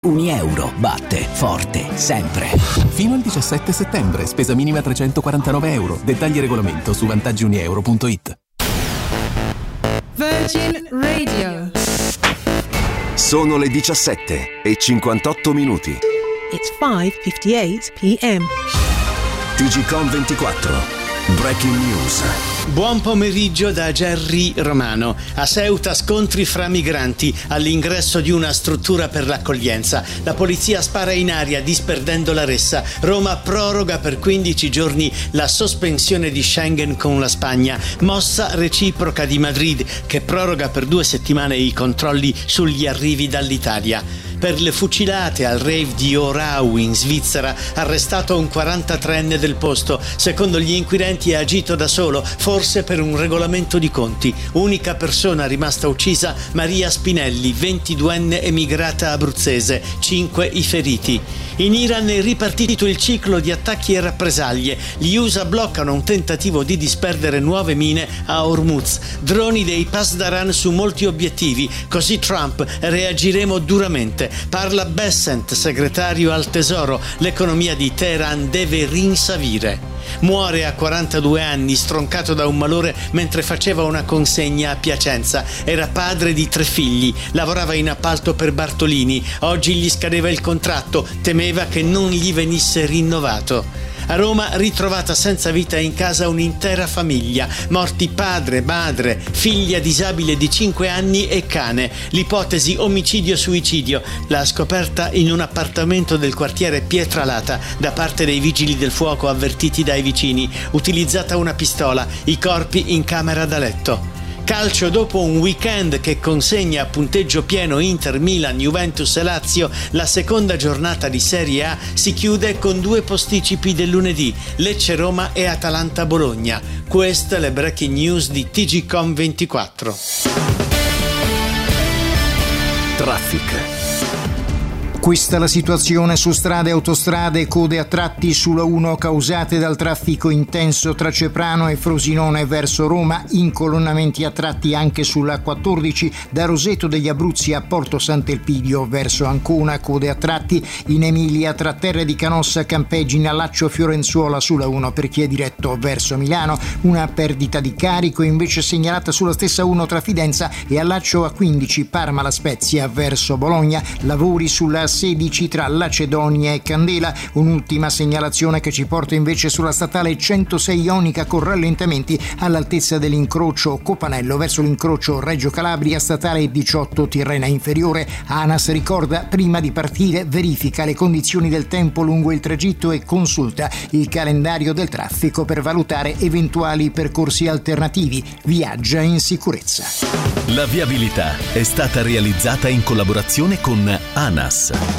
Unieuro batte forte sempre. Fino al 17 settembre, spesa minima €349. Dettagli e regolamento su vantaggiunieuro.it. Virgin Radio. Sono le 17:58. It's 5:58 p.m. TGcom 24. Breaking news. Buon pomeriggio da Gerry Romano. A Ceuta scontri fra migranti all'ingresso di una struttura per l'accoglienza. La polizia spara in aria disperdendo la ressa. Roma proroga per 15 giorni la sospensione di Schengen con la Spagna. Mossa reciproca di Madrid che proroga per 2 settimane i controlli sugli arrivi dall'Italia. Per le fucilate al rave di Orau in Svizzera, arrestato un 43enne del posto. Secondo gli inquirenti ha agito da solo, forse per un regolamento di conti. Unica persona rimasta uccisa, Maria Spinelli, 22enne emigrata abruzzese, 5 i feriti. In Iran è ripartito il ciclo di attacchi e rappresaglie. Gli USA bloccano un tentativo di disperdere nuove mine a Hormuz. Droni dei Pasdaran su molti obiettivi. Così Trump: reagiremo duramente. Parla Bessent, segretario al Tesoro. L'economia di Teheran deve rinsavire. Muore a 42 anni, stroncato da un malore mentre faceva una consegna a Piacenza. Era padre di 3 figli, lavorava in appalto per Bartolini. Oggi gli scadeva il contratto, temeva che non gli venisse rinnovato. A Roma, ritrovata senza vita in casa un'intera famiglia. Morti padre, madre, figlia disabile di 5 anni e cane. L'ipotesi omicidio-suicidio. La scoperta in un appartamento del quartiere Pietralata da parte dei vigili del fuoco avvertiti dai vicini. Utilizzata una pistola. I corpi in camera da letto. Calcio, dopo un weekend che consegna a punteggio pieno Inter, Milan, Juventus e Lazio, la seconda giornata di Serie A si chiude con 2 posticipi del lunedì: Lecce Roma e Atalanta Bologna. Queste le breaking news di TGcom 24. Traffic. Questa è la situazione su strade e autostrade, code a tratti sulla 1 causate dal traffico intenso tra Ceprano e Frosinone verso Roma, incolonnamenti a tratti anche sulla 14 da Roseto degli Abruzzi a Porto Sant'Elpidio verso Ancona, code a tratti in Emilia tra Terre di Canossa, Campeggi, Allaccio Fiorenzuola sulla 1 per chi è diretto verso Milano, una perdita di carico invece segnalata sulla stessa 1 tra Fidenza e Allaccio A15 Parma La Spezia verso Bologna, lavori sulla 16 tra Lacedonia e Candela, un'ultima segnalazione che ci porta invece sulla statale 106 Ionica con rallentamenti all'altezza dell'incrocio Copanello verso l'incrocio Reggio Calabria, statale 18 Tirrena Inferiore. ANAS ricorda: prima di partire verifica le condizioni del tempo lungo il tragitto e consulta il calendario del traffico per valutare eventuali percorsi alternativi. Viaggia in sicurezza. La viabilità è stata realizzata in collaborazione con ANAS.